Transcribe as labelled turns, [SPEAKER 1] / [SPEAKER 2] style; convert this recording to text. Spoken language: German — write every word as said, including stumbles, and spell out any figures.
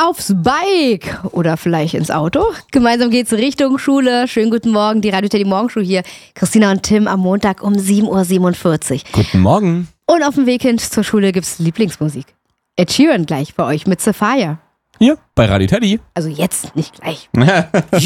[SPEAKER 1] aufs Bike oder vielleicht ins Auto. Gemeinsam geht's Richtung Schule. Schönen guten Morgen, die Radio Teddy Morgenshow hier. Christina und Tim am Montag um sieben Uhr siebenundvierzig.
[SPEAKER 2] Guten Morgen.
[SPEAKER 1] Und auf dem Weg hin zur Schule gibt's Lieblingsmusik. Ed Sheeran gleich bei euch mit Sapphire.
[SPEAKER 2] Hier bei Radio Teddy.
[SPEAKER 1] Also jetzt, nicht gleich.